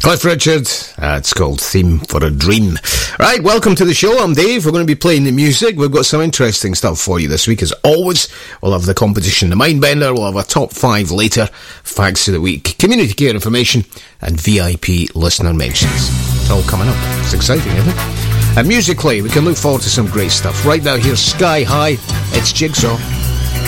Cliff Richard, it's called Theme for a Dream. Right, welcome to the show. I'm Dave. We're going to be playing the music. We've got some interesting stuff for you this week, as always. We'll have the competition, the Mindbender. We'll have a top 5 later, facts of the week, community care information, and VIP listener mentions. It's all coming up. It's exciting, isn't it? And musically, we can look forward to some great stuff. Right now, here's Sky High. It's Jigsaw.